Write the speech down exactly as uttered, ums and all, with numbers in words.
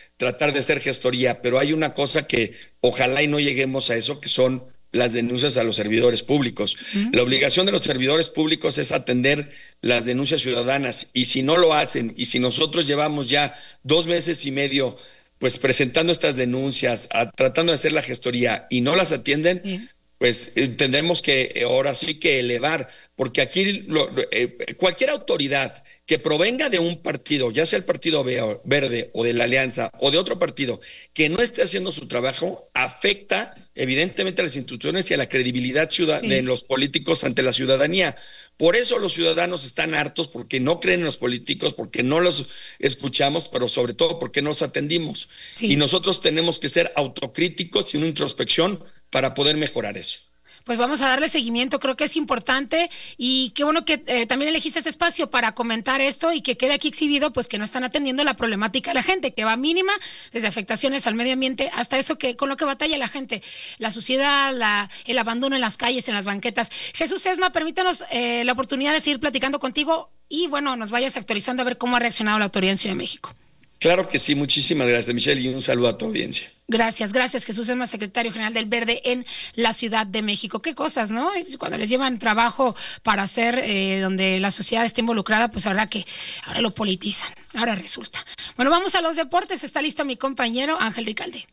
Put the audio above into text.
tratar de hacer gestoría, pero hay una cosa que ojalá y no lleguemos a eso, que son las denuncias a los servidores públicos. Ujú. La obligación de los servidores públicos es atender las denuncias ciudadanas y si no lo hacen y si nosotros llevamos ya dos meses y medio pues presentando estas denuncias, a- tratando de hacer la gestoría y no las atienden, Sí. pues eh, tendremos que eh, ahora sí que elevar, porque aquí lo- lo- eh, cualquier autoridad que provenga de un partido, ya sea el Partido Ve- Verde o de la Alianza o de otro partido, que no esté haciendo su trabajo, afecta evidentemente a las instituciones y a la credibilidad ciuda- de Sí. los políticos ante la ciudadanía. Por eso los ciudadanos están hartos, porque no creen en los políticos, porque no los escuchamos, pero sobre todo porque no los atendimos. Y Sí. nosotros tenemos que ser autocríticos y una introspección para poder mejorar eso. Pues vamos a darle seguimiento, creo que es importante y qué bueno que eh, también elegiste este espacio para comentar esto y que quede aquí exhibido, pues que no están atendiendo la problemática de la gente, que va mínima, desde afectaciones al medio ambiente hasta eso que con lo que batalla la gente, la suciedad, la, el abandono en las calles, en las banquetas. Jesús Esma, permítanos eh, la oportunidad de seguir platicando contigo y bueno, nos vayas actualizando a ver cómo ha reaccionado la autoridad en Ciudad de México. Claro que sí, muchísimas gracias, Michelle, y un saludo a tu audiencia. Gracias, gracias, Jesús Esma, secretario general del Verde en la Ciudad de México. Qué cosas, ¿no? Cuando les llevan trabajo para hacer eh, donde la sociedad esté involucrada, pues ahora que ahora lo politizan, ahora resulta. Bueno, vamos a los deportes. Está listo mi compañero Ángel Ricalde.